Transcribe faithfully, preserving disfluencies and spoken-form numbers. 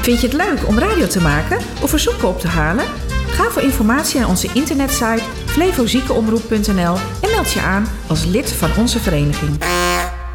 Vind je het leuk om radio te maken of verzoeken op te halen? Ga voor informatie naar onze internetsite flevoziekenomroep punt n l en meld je aan als lid van onze vereniging.